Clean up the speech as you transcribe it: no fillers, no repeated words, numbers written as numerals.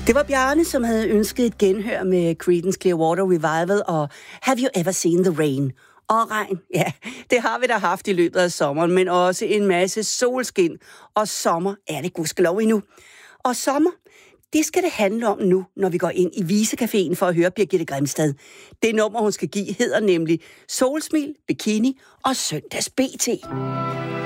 Det var Bjarne, som havde ønsket et genhør med Creedence Clearwater Revival og Have You Ever Seen the Rain? Og regn, ja, det har vi da haft i løbet af sommeren, men også en masse solskin. Og sommer er det gudskelov endnu. Og sommer, det skal det handle om nu, når vi går ind i Visecaféen for at høre Birgitte Grimstad. Det nummer, hun skal give, hedder nemlig Solsmil, Bikini og Søndags BT.